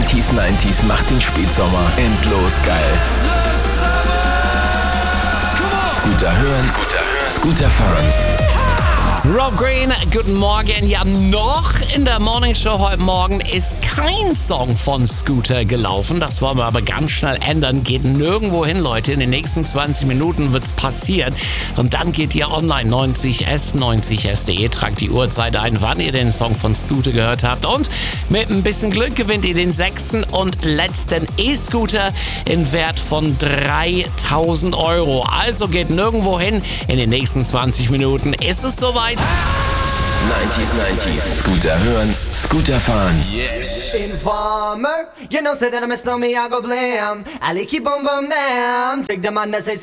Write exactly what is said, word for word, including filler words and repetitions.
achtzig neunzig macht den Spätsommer endlos geil. Scooter hören, Scooter hören, Scooter fahren. Rob Green, guten Morgen. Ja, noch in der Morning Show heute Morgen ist kein Song von Scooter gelaufen. Das wollen wir aber ganz schnell ändern. Geht nirgendwo hin, Leute. In den nächsten zwanzig Minuten wird's passieren. Und dann geht ihr online neunzig s, neunzig s punkt de, tragt die Uhrzeit ein, wann ihr den Song von Scooter gehört habt. Und mit ein bisschen Glück gewinnt ihr den sechsten und letzten E-Scooter in Wert von dreitausend Euro. Also geht nirgendwo hin. In den nächsten zwanzig Minuten ist es soweit. neunzig neunzig. Scooter hören, Scooter fahren. Yes. Informer, you know, say that I miss no me, I go blam. I like keep on bum damn. Take the man that say